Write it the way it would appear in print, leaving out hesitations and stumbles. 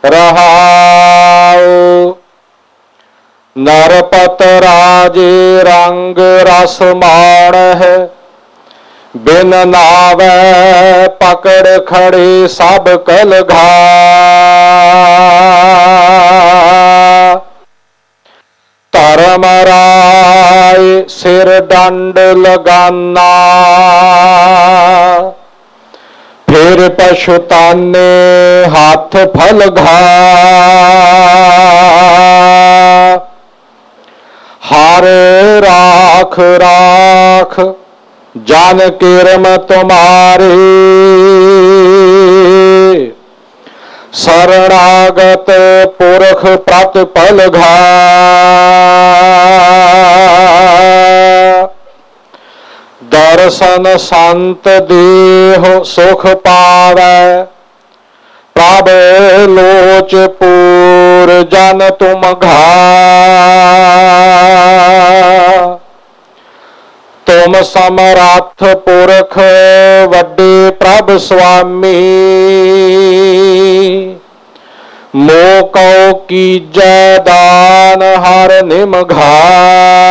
रहाओ। नरपत राजे रंग रस माणह, बिन नावै पकड़ खड़े सब कल घा। धर्म राय सिर दंड लगाना, फिर पछुताने हाथ फल घा। हर राख राख जन किरम तुम्हारे, शरणागत पुरख प्रतिपल घा। दर्शन संत देह सुख पावै, प्रभ लोच पूर जन तुम घा। तुम समरथ पुरख वड्डे प्रभ स्वामी, मोह कौ कीजै दान हर निमघा।